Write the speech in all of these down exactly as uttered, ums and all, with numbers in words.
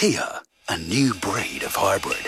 Kia, a new breed of hybrid.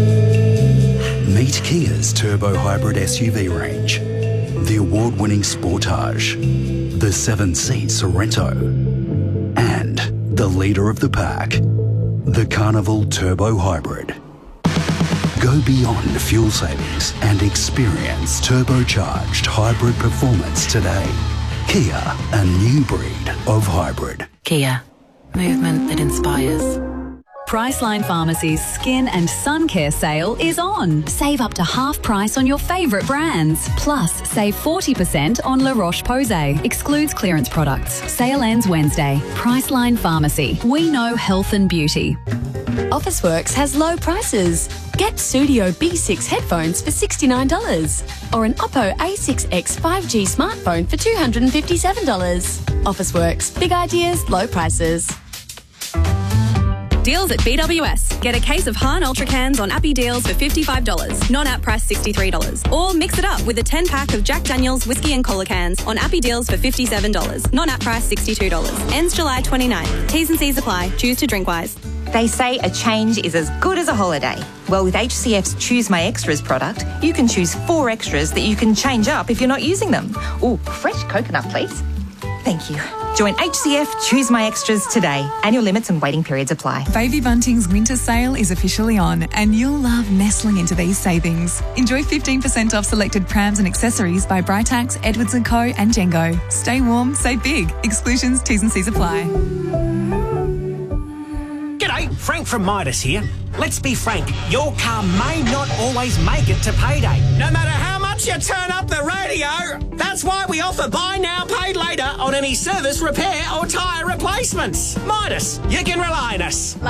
Meet Kia's turbo hybrid S U V range, the award-winning Sportage, the seven-seat Sorento, and the leader of the pack, the Carnival Turbo Hybrid. Go beyond fuel savings and experience turbocharged hybrid performance today. Kia, a new breed of hybrid. Kia, movement that inspires. Priceline Pharmacy's Skin and Sun Care sale is on. Save up to half price on your favourite brands. Plus, save forty percent on La Roche-Posay. Excludes clearance products. Sale ends Wednesday. Priceline Pharmacy. We know health and beauty. Officeworks has low prices. Get Studio B six headphones for sixty-nine dollars or an Oppo A six X five G smartphone for two hundred fifty-seven dollars. Officeworks. Big ideas, low prices. Deals at B W S. Get a case of Hahn Ultra cans on Appy Deals for fifty-five dollars, non-app price sixty-three dollars. Or mix it up with a ten-pack of Jack Daniel's whiskey and cola cans on Appy Deals for fifty-seven dollars, non-app price sixty-two dollars. Ends July twenty-ninth. T's and C's apply. Choose to drink wise. They say a change is as good as a holiday. Well, with H C F's Choose My Extras product, you can choose four extras that you can change up if you're not using them. Ooh, fresh coconut, please. Thank you. Join H C F Choose My Extras today. Annual limits and waiting periods apply. Baby Bunting's winter sale is officially on and you'll love nestling into these savings. Enjoy fifteen percent off selected prams and accessories by Britax, Edwards and Co and Jengo. Stay warm, save big. Exclusions, T's and C's apply. G'day, Frank from Midas here. Let's be frank, your car may not always make it to payday. No matter how much you turn up the radio, that's why we offer buy now, pay later on any service, repair or tyre replacements. Midas, you can rely on us.